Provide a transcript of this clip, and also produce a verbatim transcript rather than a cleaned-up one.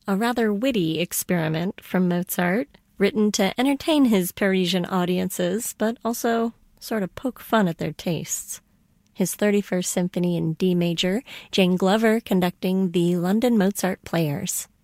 a rather witty experiment from Mozart, written to entertain his Parisian audiences, but also sort of poke fun at their tastes. His thirty-first Symphony in D major, Jane Glover conducting the London Mozart Players.